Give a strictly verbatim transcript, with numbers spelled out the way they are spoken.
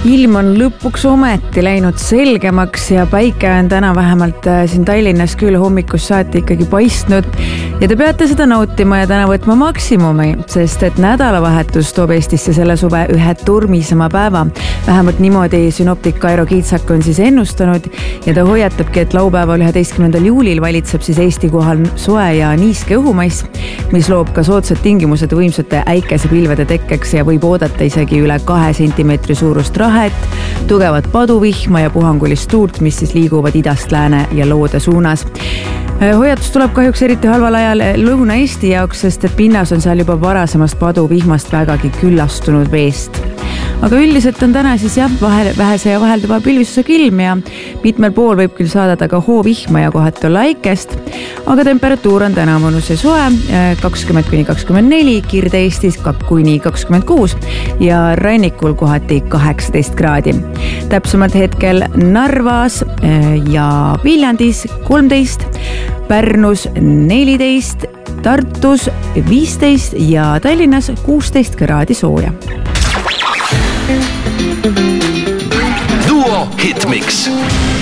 ilm on lõpuks ometi läinud selgemaks ja päike on täna vähemalt siin Tallinnas küll hommikust saati ikkagi paistnud ja te peate seda nautima ja täna võtma maksimumi, sest et nädalavahetus toob Eestisse selle suve ühe turmisema päeva. Vähemalt niimoodi synoptik Kairo Kiitsak on siis ennustanud ja ta hoiatabki, et laupäeval üheteistkümnendal juulil valitseb siis Eesti kohal soe ja niiske õhumaiss, mis loob ka soodsad tingimused võimsate äikesepilvede tekkeks ja võib oodata isegi üle kahe sentimeetri suurust rahet, tugevat paduvihma ja puhangulist tuult, mis siis liiguvad idast lääne ja loode suunas. Hoiatus tuleb kahjuks eriti halval ajal Lõuna-Eesti jaoks, sest et pinnas on seal juba varasemast paduvihmast vägagi küllastunud veest. Aga üldiselt on täna siis jah, vahel, vähese ja vahelduva pilvistusega ilm ja mitmel pool võib küll saadada ka hoovihma ja kohati olla äikest, aga temperatuur on täna mõnus ja soe, kakskümmend kuni kakskümmend neli, Kirde-Eestis kuni kakskümmend kuus ja rannikul kohati kaheksateist kraadi. Täpsemalt hetkel Narvas ja Viljandis kolmteist, Pärnus neliteist, Tartus viisteist ja Tallinnas kuusteist kraadi sooja. Duo Hitmix.